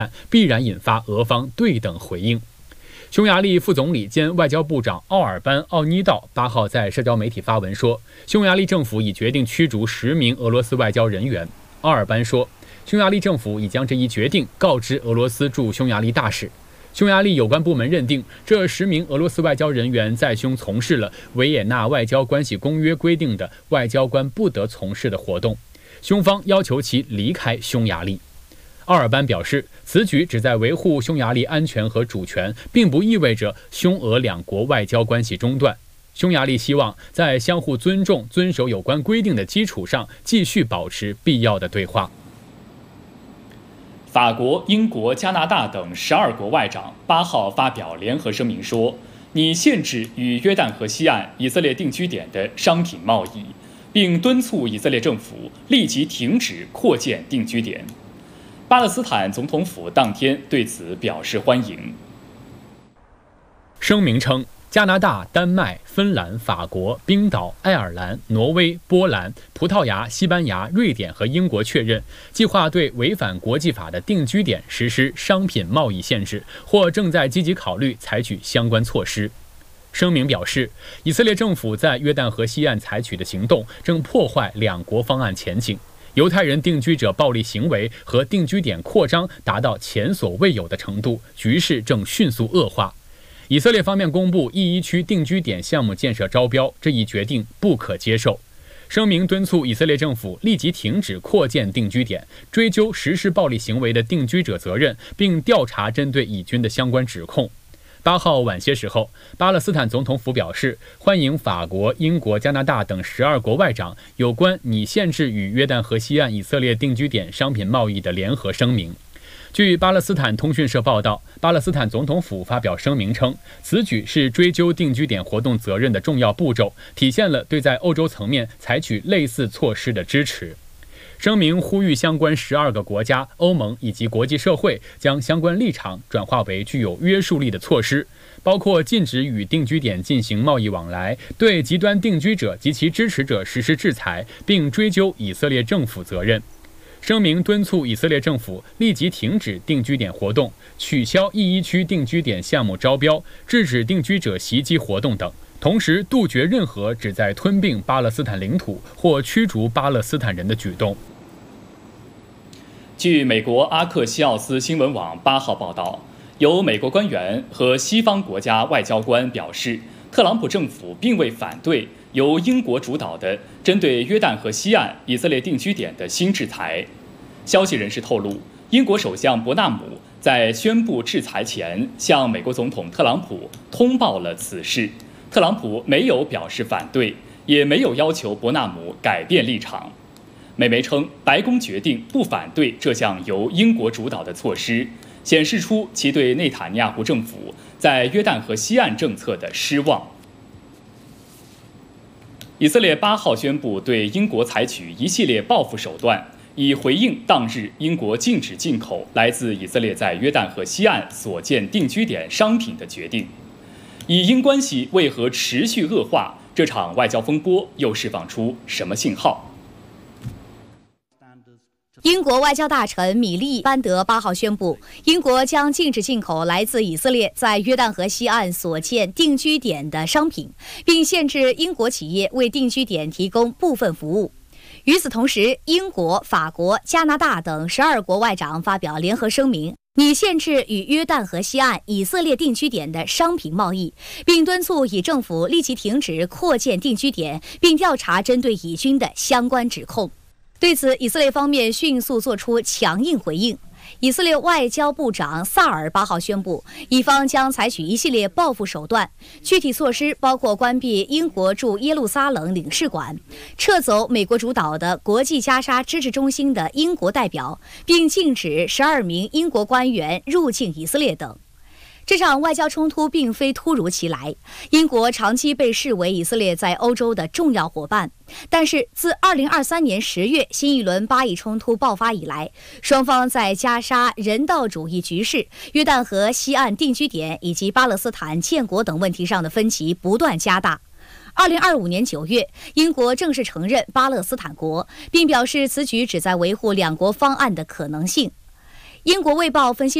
必然引发俄方对等回应。匈牙利副总理兼外交部长奥尔班·奥尼道8号在社交媒体发文说，匈牙利政府已决定驱逐10名俄罗斯外交人员。奥尔班说，匈牙利政府已将这一决定告知俄罗斯驻匈牙利大使。匈牙利有关部门认定，这10名俄罗斯外交人员在匈从事了维也纳外交关系公约规定的外交官不得从事的活动，匈方要求其离开匈牙利。奥尔班表示，此举旨在维护匈牙利安全和主权，并不意味着匈俄两国外交关系中断。匈牙利希望在相互尊重、遵守有关规定的基础上，继续保持必要的对话。 法国、英国、加拿大等12国外长8号发表联合声明说，拟限制与约旦河西岸以色列定居点的商品贸易，并敦促以色列政府立即停止扩建定居点。巴勒斯坦总统府当天对此表示欢迎。 声明称，加拿大、丹麦、芬兰、法国、冰岛、爱尔兰、挪威、波兰、葡萄牙、西班牙、瑞典和英国确认，计划对违反国际法的定居点实施商品贸易限制，或正在积极考虑采取相关措施。声明表示，以色列政府在约旦河西岸采取的行动正破坏两国方案前景。犹太人定居者暴力行为和定居点扩张达到前所未有的程度，局势正迅速恶化。以色列方面公布E1区定居点项目建设招标，这一决定不可接受。声明敦促以色列政府立即停止扩建定居点，追究实施暴力行为的定居者责任，并调查针对以军的相关指控。8号晚些时候，巴勒斯坦总统府表示，欢迎法国、英国、加拿大等12国外长有关拟限制与约旦河西岸以色列定居点商品贸易的联合声明。据巴勒斯坦通讯社报道，巴勒斯坦总统府发表声明称，此举是追究定居点活动责任的重要步骤，体现了对在欧洲层面采取类似措施的支持。声明呼吁相关12个国家、欧盟以及国际社会将相关立场转化为具有约束力的措施，包括禁止与定居点进行贸易往来，对极端定居者及其支持者实施制裁，并追究以色列政府责任。声明敦促以色列政府立即停止定居点活动，取消E1区定居点项目招标，制止定居者袭击活动等，同时杜绝任何旨在吞并巴勒斯坦领土或驱逐巴勒斯坦人的举动。 据美国阿克西奥斯新闻网8号报道，有美国官员和西方国家外交官表示，特朗普政府并未反对由英国主导的针对约旦河西岸以色列定居点的新制裁。消息人士透露，英国首相伯纳姆在宣布制裁前向美国总统特朗普通报了此事，特朗普没有表示反对，也没有要求伯纳姆改变立场。美媒称，白宫决定不反对这项由英国主导的措施，显示出其对内塔尼亚胡政府在约旦河西岸政策的失望。以色列8号宣布对英国采取一系列报复手段，以回应当日英国禁止进口来自以色列在约旦河西岸所建定居点商品的决定。以英关系为何持续恶化？这场外交风波又释放出什么信号？ 英国外交大臣米利班德8号宣布，英国将禁止进口来自以色列在约旦河西岸所建定居点的商品，并限制英国企业为定居点提供部分服务。与此同时，英国、法国、加拿大等12国外长发表联合声明，拟限制与约旦河西岸以色列定居点的商品贸易，并敦促以政府立即停止扩建定居点，并调查针对以军的相关指控。对此，以色列方面迅速作出强硬回应。以色列外交部长萨尔8号宣布，以方将采取一系列报复手段，具体措施包括关闭英国驻耶路撒冷领事馆，撤走美国主导的国际加沙支持中心的英国代表，并禁止12名英国官员入境以色列等。这场外交冲突并非突如其来，英国长期被视为以色列在欧洲的重要伙伴。但是自2023年10月新一轮巴以冲突爆发以来，双方在加沙人道主义局势、约旦河西岸定居点以及巴勒斯坦建国等问题上的分歧不断加大。2025年9月，英国正式承认巴勒斯坦国，并表示此举旨在维护两国方案的可能性。 英国《卫报》分析